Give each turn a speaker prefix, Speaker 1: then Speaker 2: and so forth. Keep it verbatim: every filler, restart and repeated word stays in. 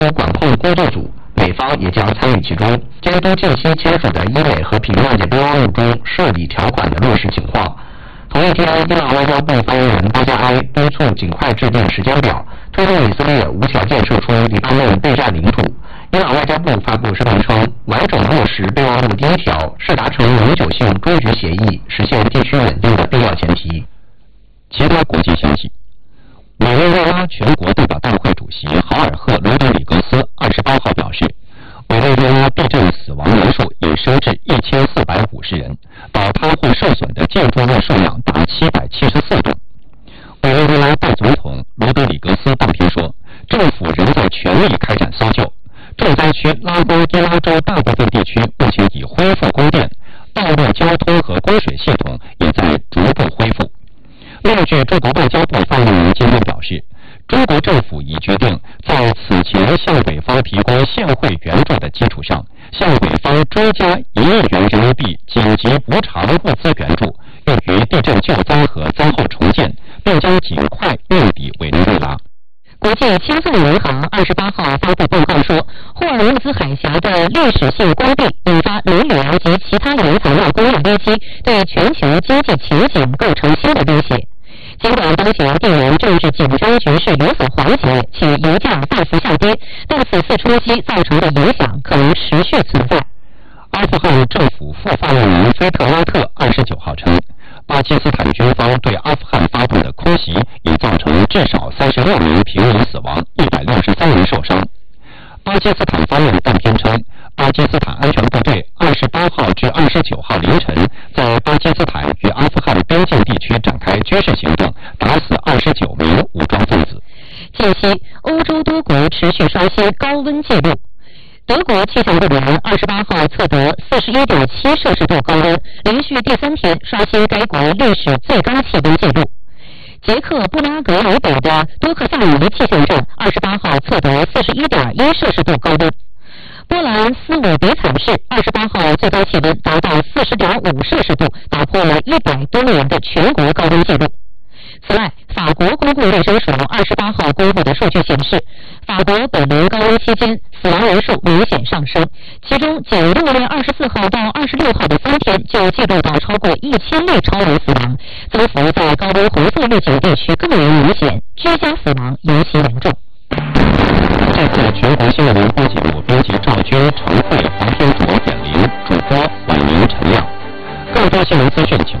Speaker 1: 管控工作组，美方也将参与其中，监督近期签署的伊美和平谅解备忘录中涉理条款的落实情况。同一天，伊朗外交部发言人巴加埃敦促尽快制定时间表，推动以色列无条件撤出黎巴嫩备战领土。伊朗外交部发布声明称，完整落实备忘录第一条是达成永久性终局协议、实现地区稳定的必要前提。
Speaker 2: 其他国际消息，委内瑞拉全国代表大会主席豪尔赫·罗德里格斯二十八号表示，委内瑞拉地震死亡人数已升至一千四百五十人，倒塌或受损的建筑物数量达七百七十四栋。委内瑞拉代总统罗德里格斯当天说，政府仍在全力开展搜救。重灾区拉瓜迪拉州大部分地区目前已恢复供电，道路交通和供水系统也在逐步恢复。另据中国外交部发言人今天表示，中国政府已决定在此前向委方提供现汇援助的基础上，向委方追加一亿元人民币紧急无偿物资援助，用于地震救灾和灾后重建，并将尽快运抵委内瑞拉。
Speaker 3: 国际青藏银行二十八号发布报告说，霍尔木兹海峡的历史性关闭引发能源及其他原材料供应危机，对全球经济前景构成新的威胁。尽管当前地缘政治紧张局势有所缓解，且油价大幅下跌，但此次冲击造成的影响可能持续存在。
Speaker 2: 阿富汗政府副发言人菲特拉特二十九号称，巴基斯坦军方对阿富汗发动的空袭已造成至少三十六名平民死亡，一百六十三人受伤。巴基斯坦方面当天称，巴基斯坦安全部队二十八号至二十九号凌晨在巴基斯坦与阿富汗边境地区展开军事行动，打死二十九名武装分子。
Speaker 3: 近期，欧洲多国持续刷新高温纪录。德国气象部门二十八号测得四十一点七摄氏度高温，连续第三天刷新该国历史最高气温纪录。捷克布拉格以北的多克萨尼气象站二十八号测得四十一点一摄氏度高温。波兰斯鲁别采市二十八号最高气温达到四十点五摄氏度，打破了一百多年的全国高温纪录。此外，法国公共卫生署二十八号公布的数据显示，法国本轮高温期间死亡人数明显上升，其中仅六月二十四号到二十六号的三天就记录到超过一千例超人死亡，增幅在高温红色预警地区更为明显，居家死亡尤其严重。
Speaker 2: 这次全国新闻联播节目编辑赵军、程慧、黄天卓、点玲，主播晚明陈亮。更多新闻资讯请